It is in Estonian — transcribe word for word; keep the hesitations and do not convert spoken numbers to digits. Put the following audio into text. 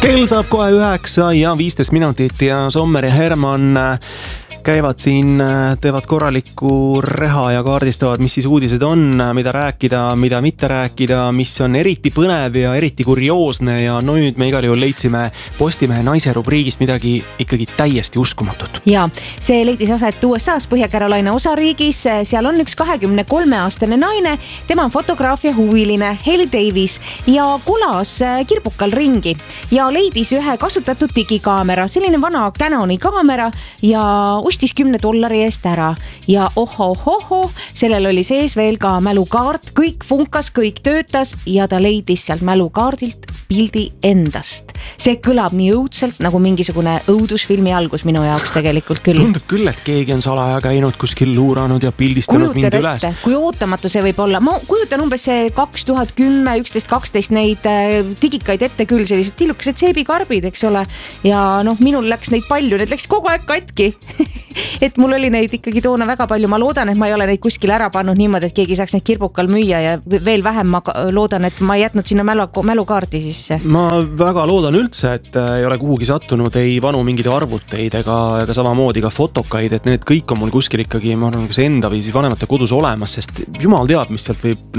Kell saab kohe üheksa ja viisteist minutit ja Sommer ja Herman käivad siin, teevad korralikku reha ja kaardistavad, mis siis uudised on, mida rääkida, mida mitte rääkida, mis on eriti põnev ja eriti kurioosne ja no nüüd me igal juhul leidsime Postimehe naise rubriigist midagi ikkagi täiesti uskumatut. Ja see leidis aset U S A's Põhja-Carolina osariigis, seal on üks kahekümne kolme aastane naine, tema on fotograafia huviline Haley Davis ja kulas kirbukal ringi ja leidis ühe kasutatud digikaamera, selline vana Canoni kaamera ja ostis kümne dollari eest ära ja ohohoho, sellel oli sees veel ka mälukaart, kõik funkas, kõik töötas ja ta leidis sealt mälukaardilt pildi endast. See kõlab nii õudselt nagu mingisugune õudusfilmi algus minu jaoks tegelikult küll. Tundub küll, et keegi on salaja käinud kuskil luuranud ja pildistanud mind üles. Kui ootamatu see võib olla. Ma kujutan umbes see kaks tuhat kümme, üksteist, kaksteist neid digikaid ette küll, sellised tillukesed seebikarbid, eks ole. Ja noh, minul läks neid palju, need läks kogu aeg katki. Et mul oli neid ikkagi toona väga palju. Ma loodan, et ma ei ole neid kuskil ära pannud niimoodi, et keegi saaks neid kirbukal müüa ja veel vähem ma loodan, et ma ei jätnud sinna mälu, mälukaardi sisse. Ma väga loodan üldse, et ei ole kuhugi sattunud ei vanu mingeid arvuteid ega, ega samamoodi ka fotokaid, et need kõik on mul kuskil ikkagi, ma arvan, kas enda või siis vanemate kodus olemas, sest jumal teab, mis sealt võib